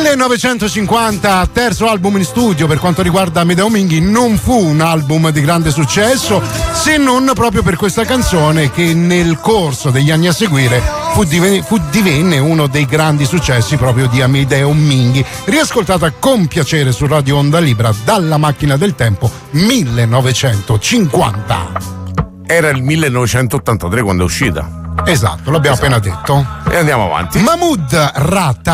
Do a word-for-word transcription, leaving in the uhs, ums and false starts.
millenovecentocinquanta, terzo album in studio per quanto riguarda Amedeo Minghi. Non fu un album di grande successo, se non proprio per questa canzone che nel corso degli anni a seguire fu, diven- fu divenne uno dei grandi successi proprio di Amedeo Minghi, riascoltata con piacere su Radio Onda Libera dalla macchina del tempo millenovecentocinquanta. Era il millenovecentottantatré quando è uscita. Esatto, l'abbiamo esatto. appena detto. E andiamo avanti. Mahmood Ratta